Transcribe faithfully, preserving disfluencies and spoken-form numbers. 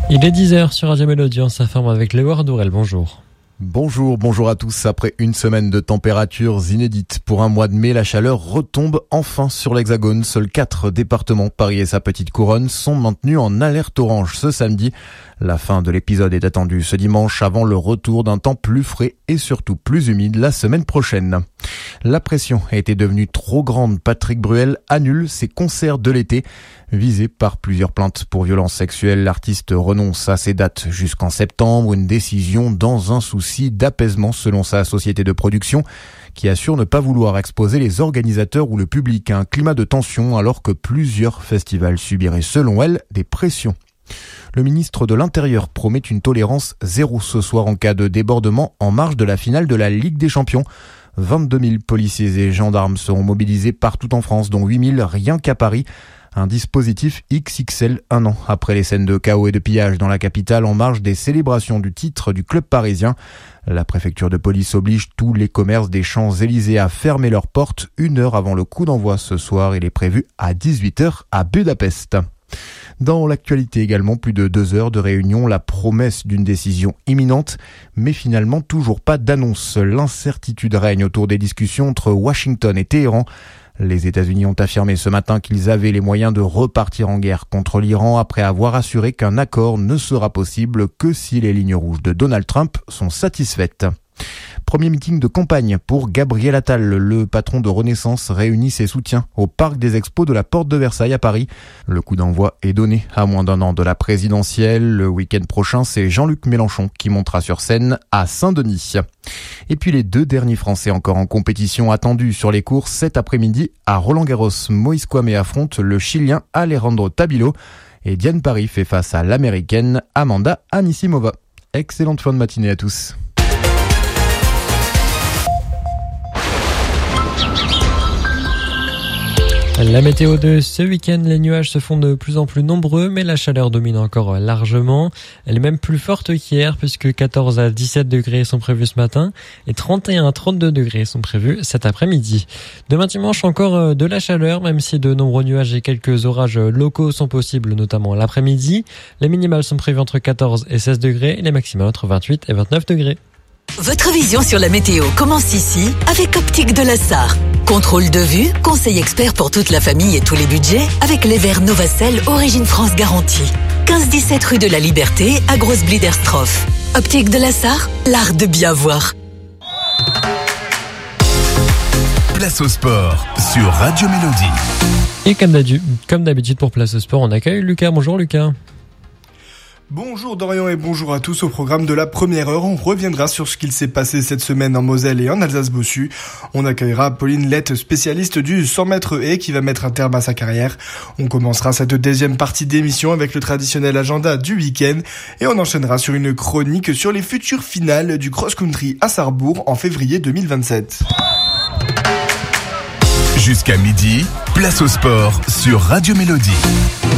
Il est dix heures sur Radio Mélodie, on s'informe avec Léo Ardourel, bonjour. Bonjour, bonjour à tous. Après une semaine de températures inédites pour un mois de mai, la chaleur retombe enfin sur l'Hexagone. Seuls quatre départements, Paris et sa petite couronne, sont maintenus en alerte orange ce samedi. La fin de l'épisode est attendue ce dimanche avant le retour d'un temps plus frais et surtout plus humide la semaine prochaine. La pression a été devenue trop grande. Patrick Bruel annule ses concerts de l'été. Visé par plusieurs plaintes pour violences sexuelles, l'artiste renonce à ses dates jusqu'en septembre. Une décision dans un souci d'apaisement selon sa société de production qui assure ne pas vouloir exposer les organisateurs ou le public à un climat de tension alors que plusieurs festivals subiraient selon elle des pressions. Le ministre de l'Intérieur promet une tolérance zéro ce soir en cas de débordement en marge de la finale de la Ligue des Champions. vingt-deux mille policiers et gendarmes seront mobilisés partout en France, dont huit mille rien qu'à Paris. Un dispositif X X L un an après les scènes de chaos et de pillage dans la capitale en marge des célébrations du titre du club parisien. La préfecture de police oblige tous les commerces des Champs-Élysées à fermer leurs portes une heure avant le coup d'envoi ce soir. Il est prévu à dix-huit heures à Budapest. Dans l'actualité également, plus de deux heures de réunion, la promesse d'une décision imminente, mais finalement toujours pas d'annonce. L'incertitude règne autour des discussions entre Washington et Téhéran. Les États-Unis ont affirmé ce matin qu'ils avaient les moyens de repartir en guerre contre l'Iran après avoir assuré qu'un accord ne sera possible que si les lignes rouges de Donald Trump sont satisfaites. Premier meeting de campagne pour Gabriel Attal. Le patron de Renaissance réunit ses soutiens au parc des Expos de la Porte de Versailles à Paris. Le coup d'envoi est donné à moins d'un an de la présidentielle. Le week-end prochain, c'est Jean-Luc Mélenchon qui montera sur scène à Saint-Denis. Et puis les deux derniers Français encore en compétition attendus sur les courses cet après-midi à Roland-Garros. Moïse Kouamé affronte le Chilien Alejandro Tabilo et Diane Paris fait face à l'Américaine Amanda Anisimova. Excellente fin de matinée à tous. La météo de ce week-end, les nuages se font de plus en plus nombreux, mais la chaleur domine encore largement. Elle est même plus forte qu'hier, puisque quatorze à dix-sept degrés sont prévus ce matin, et trente et un à trente-deux degrés sont prévus cet après-midi. Demain dimanche, encore de la chaleur, même si de nombreux nuages et quelques orages locaux sont possibles, notamment l'après-midi. Les minimales sont prévues entre quatorze et seize degrés, et les maximales entre vingt-huit et vingt-neuf degrés. Votre vision sur la météo commence ici avec Optique de la Sarre. Contrôle de vue, conseil expert pour toute la famille et tous les budgets avec les verres Novacell Origine France garantie. quinze dix-sept rue de la Liberté à Grosse-Bliederstroff. Optique de la Sarre, l'art de bien voir. Place au sport sur Radio Mélodie. Et comme d'habitude pour Place au sport, on accueille Lucas. Bonjour Lucas. Bonjour Dorian et bonjour à tous. Au programme de la première heure, on reviendra sur ce qu'il s'est passé cette semaine en Moselle et en Alsace-Bossu. On accueillera Pauline Lett, spécialiste du cent mètres haies qui va mettre un terme à sa carrière. On commencera cette deuxième partie d'émission avec le traditionnel agenda du week-end et on enchaînera sur une chronique sur les futures finales du cross-country à Sarrebourg en février deux mille vingt-sept. Jusqu'à midi, Place au sport sur Radio Mélodie.